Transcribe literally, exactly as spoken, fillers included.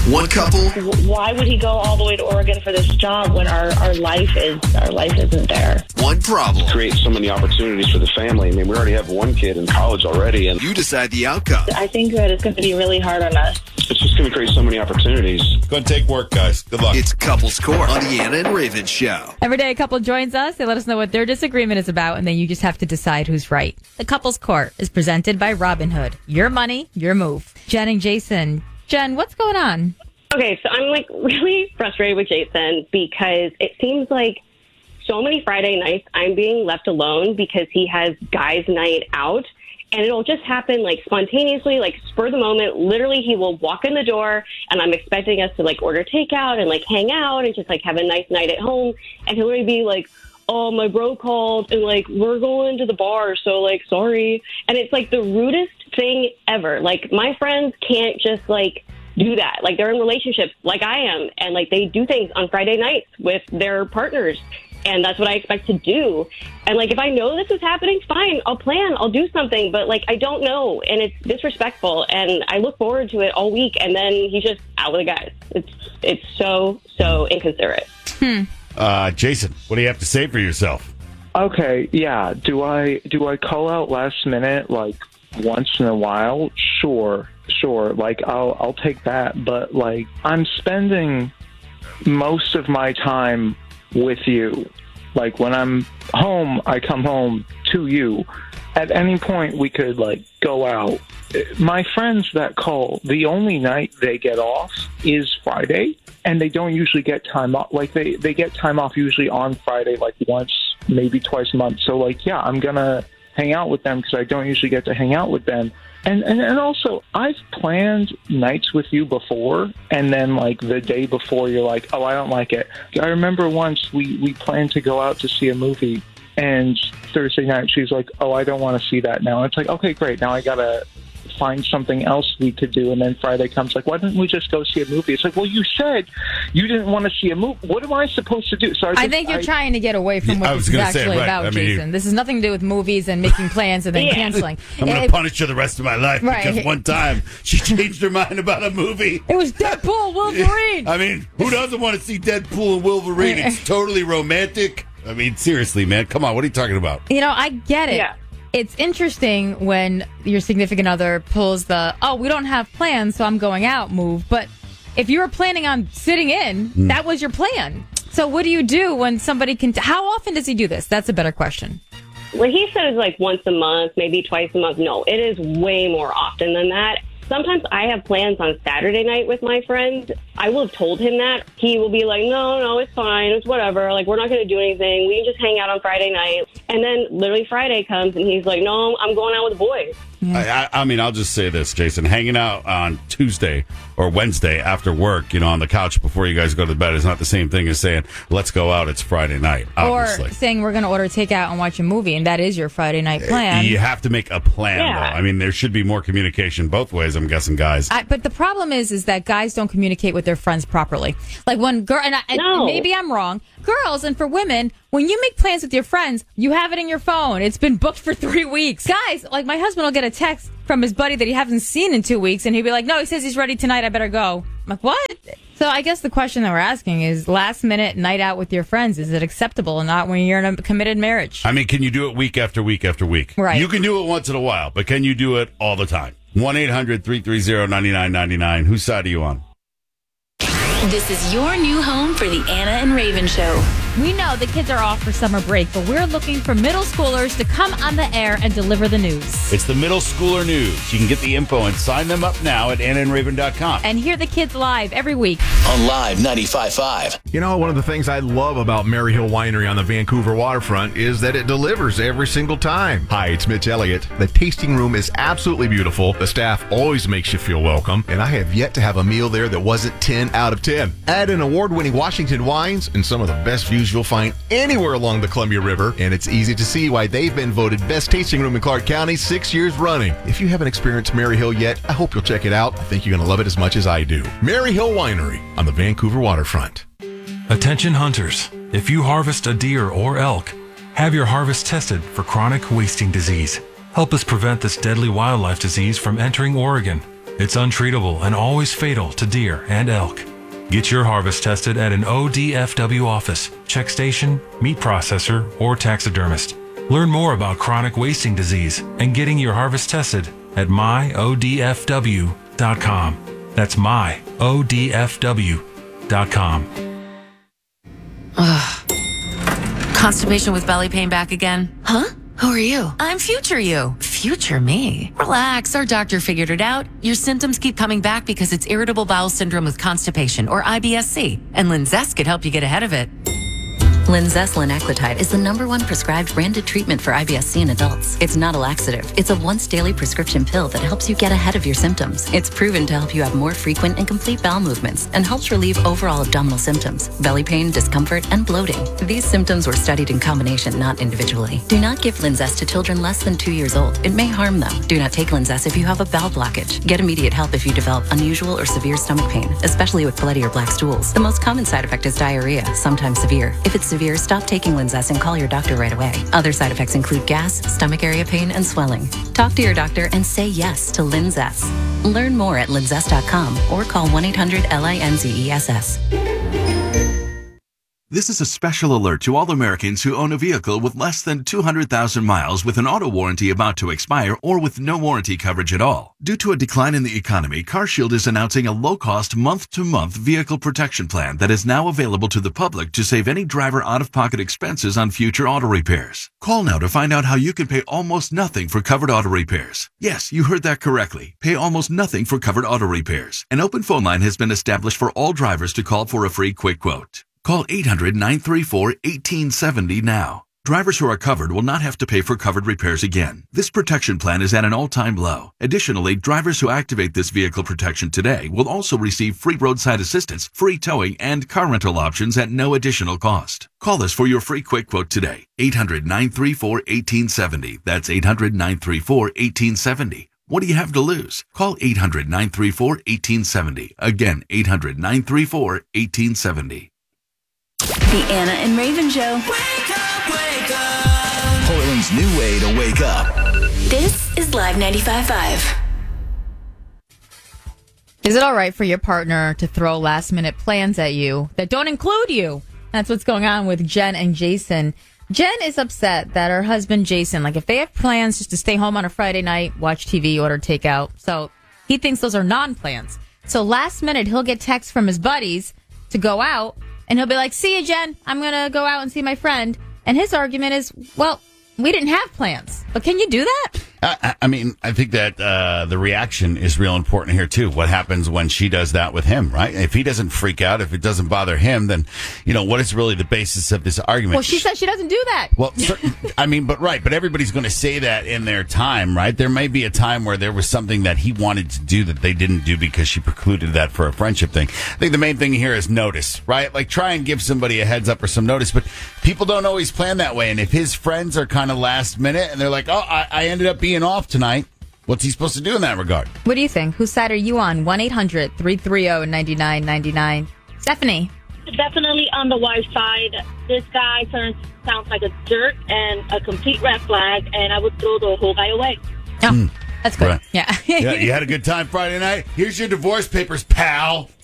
One couple. Why would he go all the way to Oregon for this job when our, our life is our life isn't there? One problem. Create so many opportunities for the family. I mean, we already have one kid in college already, and you decide the outcome. I think that it's going to be really hard on us. It's just going to create so many opportunities. Go and take work, guys. Good luck. It's Couples Court on the Anna and Raven Show. Every day a couple joins us. They let us know what their disagreement is about, and then you just have to decide who's right. The Couples Court is presented by Robinhood. Your money, your move. Jen and Jason. Jen, what's going on? Okay, so I'm like really frustrated with Jason because it seems like so many Friday nights I'm being left alone because he has guys' night out. And it'll just happen like spontaneously, like spur of the moment. Literally, he will walk in the door and I'm expecting us to like order takeout and like hang out and just like have a nice night at home. And he'll really be like, oh, my bro called and like, we're going to the bar. So like, sorry. And it's like the rudest thing ever. Like my friends can't just like do that. Like they're in relationships like I am. And like they do things on Friday nights with their partners. And that's what I expect to do. And, like, if I know this is happening, fine, I'll plan, I'll do something. But, like, I don't know. And it's disrespectful. And I look forward to it all week. And then he's just out with the guys. It's it's so, so inconsiderate. Hmm. Uh, Jason, what do you have to say for yourself? Okay, yeah. Do I do I call out last minute, like, once in a while? Sure, sure. Like, I'll I'll take that. But, like, I'm spending most of my time with you. Like when I'm home, I come home to you. At any point we could like go out. My friends that call, the only night they get off is Friday, and they don't usually get time off. Like they, they get time off usually on Friday, like once, maybe twice a month. So like, yeah, I'm gonna hang out with them because I don't usually get to hang out with them. And, and and also, I've planned nights with you before, and then, like, the day before, you're like, oh, I don't like it. I remember once we, we planned to go out to see a movie, and Thursday night, she's like, oh, I don't want to see that now. And it's like, okay, great. Now I got to find something else we could do. And then Friday comes like, why didn't we just go see a movie? It's like, well, you said you didn't want to see a movie. What am I supposed to do? So I, just, I think you're I, trying to get away from what this is actually say, right. about, I mean, Jason. This has nothing to do with movies and making plans and then Yeah. canceling. I'm going It- to punish her the rest of my life Right. because one time she changed her mind about a movie. It was Deadpool, Wolverine. I mean, who doesn't want to see Deadpool and Wolverine? It's totally romantic. I mean, seriously, man. Come on. What are you talking about? You know, I get it. Yeah. It's interesting when your significant other pulls the, oh, we don't have plans, so I'm going out move. But if you were planning on sitting in, Mm. that was your plan. So what do you do when somebody can, t- how often does he do this? That's a better question. When he says like once a month, maybe twice a month, no, it is way more often than that. Sometimes I have plans on Saturday night with my friends. I will have told him that. He will be like, no, no, it's fine. It's whatever. Like, we're not going to do anything. We can just hang out on Friday night. And then literally Friday comes and he's like, no, I'm going out with the boys. I, I, I mean, I'll just say this, Jason. Hanging out on Tuesday or Wednesday after work, you know, on the couch before you guys go to bed is not the same thing as saying, let's go out, it's Friday night, obviously. Or saying we're going to order takeout and watch a movie, and that is your Friday night plan. You have to make a plan, Yeah. though. I mean, there should be more communication both ways, I'm guessing, guys. I, but the problem is, is that guys don't communicate with their friends properly. Like when girl, and, I, and No. maybe I'm wrong. Girls, and for women, when you make plans with your friends, you have it in your phone. It's been booked for three weeks. Guys, like my husband will get a text from his buddy that he hasn't seen in two weeks, and he'll be like, "No, he says he's ready tonight. I better go." I'm like, what? So I guess the question that we're asking is, last minute night out with your friends, is it acceptable or not when you're in a committed marriage? I mean, can you do it week after week after week? Right. You can do it once in a while, but can you do it all the time? one eight hundred three three zero nine nine nine nine. Whose side are you on? This is your new home for the Anna and Raven Show. We know the kids are off for summer break, but we're looking for middle schoolers to come on the air and deliver the news. It's the Middle Schooler News. You can get the info and sign them up now at anna and raven dot com. And hear the kids live every week. On Live ninety-five point five. You know, one of the things I love about Mary Hill Winery on the Vancouver waterfront is that it delivers every single time. Hi, it's Mitch Elliott. The tasting room is absolutely beautiful. The staff always makes you feel welcome. And I have yet to have a meal there that wasn't ten out of ten. Add in award-winning Washington wines and some of the best views you'll find anywhere along the Columbia River. And it's easy to see why they've been voted best tasting room in Clark County six years running. If you haven't experienced Mary Hill yet, I hope you'll check it out. I think you're going to love it as much as I do. Mary Hill Winery on the Vancouver waterfront. Attention hunters, if you harvest a deer or elk, have your harvest tested for chronic wasting disease. Help us prevent this deadly wildlife disease from entering Oregon. It's untreatable and always fatal to deer and elk. Get your harvest tested at an O D F W office, check station, meat processor, or taxidermist. Learn more about chronic wasting disease and getting your harvest tested at my O D F W dot com. That's my O D F W dot com. Ugh. Constipation with belly pain back again? Huh? Who are you? I'm future you. Future me? Relax, our doctor figured it out. Your symptoms keep coming back because it's irritable bowel syndrome with constipation, or I B S C, and Linzess could help you get ahead of it. Linzess linaclotide is the number one prescribed branded treatment for I B S C in adults. It's not a laxative. It's a once daily prescription pill that helps you get ahead of your symptoms. It's proven to help you have more frequent and complete bowel movements and helps relieve overall abdominal symptoms, belly pain, discomfort, and bloating. These symptoms were studied in combination, not individually. Do not give Linzess to children less than two years old. It may harm them. Do not take Linzess if you have a bowel blockage. Get immediate help if you develop unusual or severe stomach pain, especially with bloody or black stools. The most common side effect is diarrhea, sometimes severe. If it's severe, stop taking Linzess and call your doctor right away. Other side effects include gas, stomach area pain, and swelling. Talk to your doctor and say yes to Linzess. Learn more at linzess dot com or call one eight hundred L I N Z E S S. This is a special alert to all Americans who own a vehicle with less than two hundred thousand miles with an auto warranty about to expire or with no warranty coverage at all. Due to a decline in the economy, CarShield is announcing a low-cost month-to-month vehicle protection plan that is now available to the public to save any driver out-of-pocket expenses on future auto repairs. Call now to find out how you can pay almost nothing for covered auto repairs. Yes, you heard that correctly. Pay almost nothing for covered auto repairs. An open phone line has been established for all drivers to call for a free quick quote. Call eight hundred, nine three four, one eight seven zero now. Drivers who are covered will not have to pay for covered repairs again. This protection plan is at an all-time low. Additionally, drivers who activate this vehicle protection today will also receive free roadside assistance, free towing, and car rental options at no additional cost. Call us for your free quick quote today. eight hundred, nine three four, one eight seven zero. That's eight hundred, nine three four, one eight seven zero. What do you have to lose? Call eight hundred, nine three four, one eight seven zero. Again, eight hundred, nine three four, one eight seven zero. The Anna and Raven Show. Wake up, wake up. Portland's new way to wake up. This is Live ninety-five point five. Is it all right for your partner to throw last minute plans at you that don't include you? That's what's going on with Jen and Jason. Jen is upset that her husband, Jason, like if they have plans just to stay home on a Friday night, watch T V, order takeout. So he thinks those are non-plans. So last minute, he'll get texts from his buddies to go out. And he'll be like, see you, Jen. I'm going to go out and see my friend. And his argument is, well, we didn't have plans. But can you do that? I, I mean, I think that uh, the reaction is real important here, too. What happens when she does that with him, right? If he doesn't freak out, if it doesn't bother him, then, you know, what is really the basis of this argument? Well, she says she doesn't do that. Well, certain, I mean, but right. But everybody's going to say that in their time, right? There may be a time where there was something that he wanted to do that they didn't do because she precluded that for a friendship thing. I think the main thing here is notice, right? Like try and give somebody a heads up or some notice, but people don't always plan that way. And if his friends are kind of last minute and they're like, oh, I, I ended up being off tonight, what's he supposed to do in that regard? What do you think? Whose side are you on? one eight hundred, three three zero, nine nine nine nine. Stephanie. Definitely on the wife side. This guy turns sounds like a jerk and a complete red flag, and I would throw the whole guy away. Oh, mm. That's good. Right. Yeah. Yeah. You had a good time Friday night? Here's your divorce papers, pal.